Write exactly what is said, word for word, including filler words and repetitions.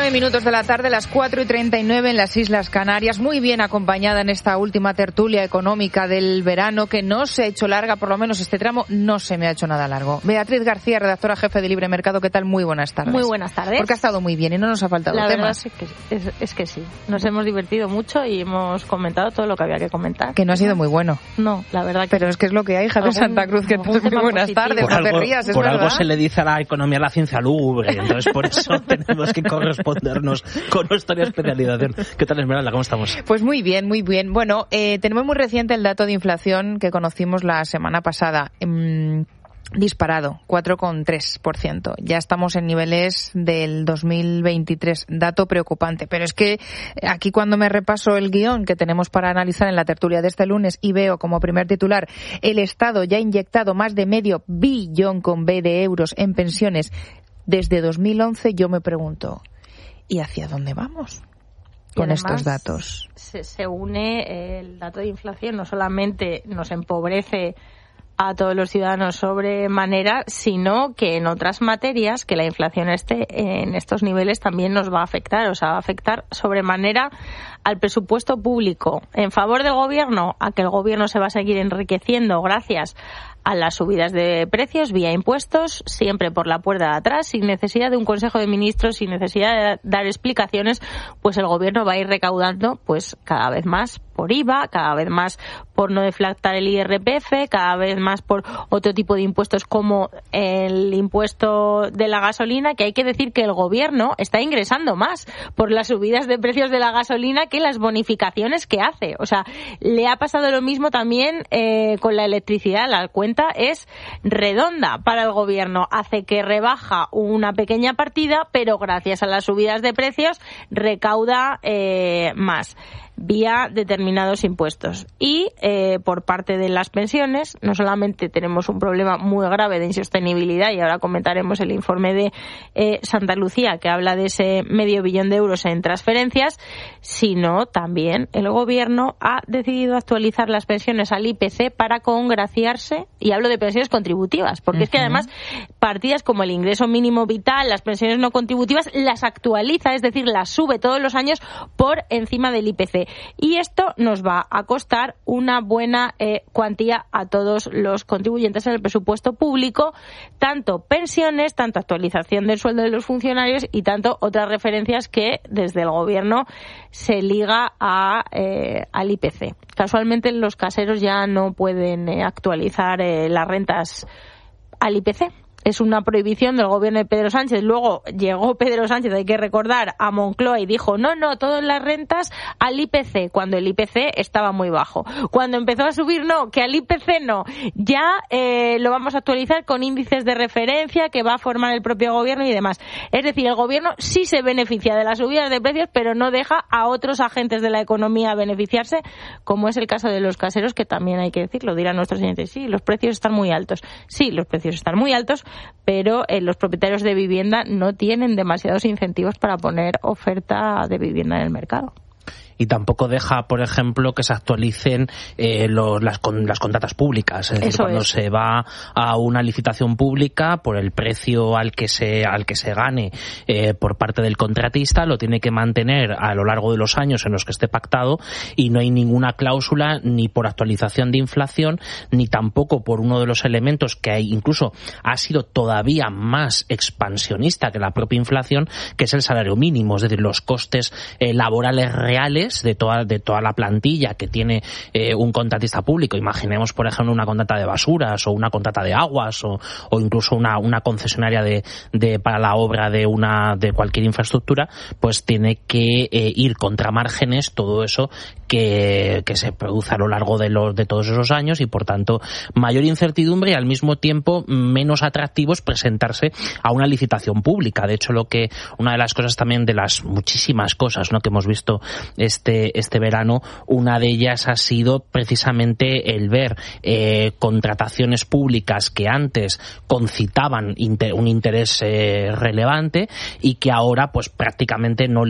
nueve minutos de la tarde, las cuatro y treinta y nueve en las Islas Canarias. Muy bien acompañada en esta última tertulia económica del verano, que no se ha hecho larga, por lo menos este tramo no se me ha hecho nada largo. Beatriz García, redactora jefe de Libre Mercado, ¿qué tal? Muy buenas tardes. Muy buenas tardes. Porque ha estado muy bien y no nos ha faltado la tema. La verdad es que, es, es que sí. Nos hemos divertido mucho y hemos comentado todo lo que había que comentar. Que no ha sido muy bueno. No, la verdad que Pero es que es lo que hay, Javier Santa Cruz, que muy buenas tardes. Por, no algo, te rías, es por verdad. algo se le dice a la economía la ciencia lúgubre, entonces por eso tenemos que correspondernos con nuestra especialización. ¿Qué tal, Esmeralda? ¿Cómo estamos? Pues muy bien, muy bien. Bueno, eh, tenemos muy reciente el dato de inflación que conocimos la semana pasada. Mm, disparado, cuatro coma tres por ciento. Ya estamos en niveles del dos mil veintitrés. Dato preocupante. Pero es que aquí, cuando me repaso el guión que tenemos para analizar en la tertulia de este lunes y veo como primer titular: el Estado ya ha inyectado más de medio billón con B de euros en pensiones desde dos mil once, yo me pregunto, ¿y hacia dónde vamos con estos datos? Se, se une el dato de inflación, no solamente nos empobrece a todos los ciudadanos sobremanera, sino que en otras materias que la inflación esté en estos niveles también nos va a afectar, o sea, va a afectar sobremanera al presupuesto público. En favor del gobierno, a que el gobierno se va a seguir enriqueciendo gracias a las subidas de precios vía impuestos, siempre por la puerta de atrás, sin necesidad de un Consejo de Ministros, sin necesidad de dar explicaciones, pues el gobierno va a ir recaudando pues cada vez más por I V A, cada vez más por no deflactar el I R P F, cada vez más por otro tipo de impuestos como el impuesto de la gasolina, que hay que decir que el gobierno está ingresando más por las subidas de precios de la gasolina que las bonificaciones que hace. O sea, le ha pasado lo mismo también eh, con la electricidad. La cuenta es redonda para el gobierno. Hace que rebaja una pequeña partida, pero gracias a las subidas de precios recauda eh, más vía determinados impuestos. Y eh, por parte de las pensiones, no solamente tenemos un problema muy grave de insostenibilidad, y ahora comentaremos el informe de eh, Santa Lucía, que habla de ese medio billón de euros en transferencias, sino también el gobierno ha decidido actualizar las pensiones al I P C para congraciarse, y hablo de pensiones contributivas, porque uh-huh. es que además partidas como el ingreso mínimo vital, las pensiones no contributivas, las actualiza, es decir, las sube todos los años por encima del I P C. Y esto nos va a costar una buena eh, cuantía a todos los contribuyentes en el presupuesto público, tanto pensiones, tanto actualización del sueldo de los funcionarios y tanto otras referencias que desde el gobierno se liga a, eh, al I P C. Casualmente los caseros ya no pueden eh, actualizar eh, las rentas al I P C. Es una prohibición del gobierno de Pedro Sánchez. Luego llegó Pedro Sánchez, hay que recordar, a Moncloa y dijo no, no, todas las rentas al I P C, cuando el I P C estaba muy bajo. Cuando empezó a subir, no, que al I P C no. Ya eh, lo vamos a actualizar con índices de referencia que va a formar el propio gobierno y demás. Es decir, el gobierno sí se beneficia de las subidas de precios, pero no deja a otros agentes de la economía beneficiarse, como es el caso de los caseros, que también hay que decirlo, dirán nuestros oyentes. Sí, los precios están muy altos. Sí, los precios están muy altos, pero eh, los propietarios de vivienda no tienen demasiados incentivos para poner oferta de vivienda en el mercado. Y tampoco deja, por ejemplo, que se actualicen eh, los, las, con, las contratas públicas. Es decir, Eso cuando es. se va a una licitación pública, por el precio al que se al que se gane eh, por parte del contratista, lo tiene que mantener a lo largo de los años en los que esté pactado, y no hay ninguna cláusula ni por actualización de inflación, ni tampoco por uno de los elementos que hay, incluso ha sido todavía más expansionista que la propia inflación, que es el salario mínimo, es decir, los costes eh, laborales reales de toda de toda la plantilla que tiene eh, un contratista público. Imaginemos, por ejemplo, una contrata de basuras o una contrata de aguas o, o incluso una una concesionaria de, de para la obra de una de cualquier infraestructura, pues tiene que eh, ir contra márgenes todo eso que, que se produce a lo largo de los de todos esos años, y por tanto mayor incertidumbre y al mismo tiempo menos atractivo es presentarse a una licitación pública. De hecho, lo que una de las cosas también, de las muchísimas cosas, ¿no?, que hemos visto este este verano, una de ellas ha sido precisamente el ver eh, contrataciones públicas que antes concitaban inter, un interés eh, relevante y que ahora pues prácticamente no